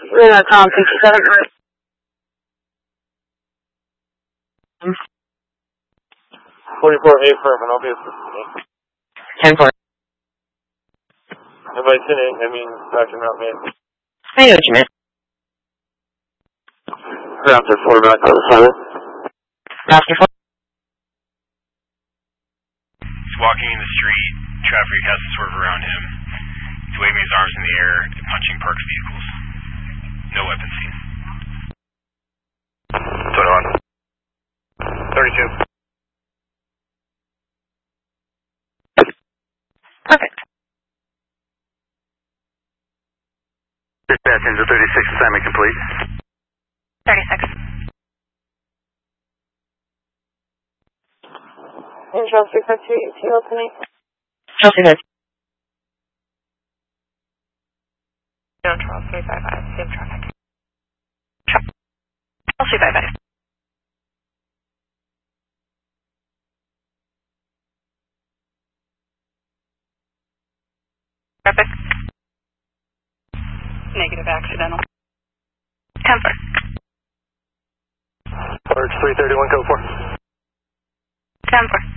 Tom 67. 44A for Monrovia. 10-4. Everybody send it, Dr. Mount Man. I know what you meant. Raptor 4 back on the summit. Raptor 4. He's walking in the street. Traffic has to swerve around him. He's waving his arms in the air and punching parked vehicles. No weapon seen. 21. 32. Perfect. Dispatch into 36, assignment complete. 36. Control 602, Kilo tonight. Chelsea Hood. Control 355, same traffic. Chelsea 55. Traffic. Negative accidental. 10-4. Arch 331, code 4. 10-4.